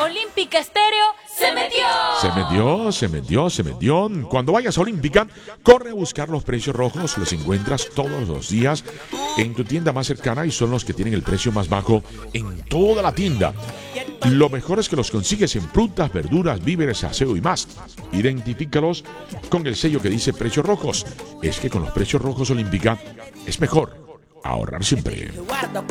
Olímpica Estéreo se metió. Se metió. Cuando vayas a Olímpica, corre a buscar los precios rojos. Los encuentras todos los días en tu tienda más cercana y son los que tienen el precio más bajo en toda la tienda. Lo mejor es que los consigues en frutas, verduras, víveres, aseo y más. Identifícalos con el sello que dice precios rojos. Es que con los precios rojos Olímpica es mejor ahorrar siempre.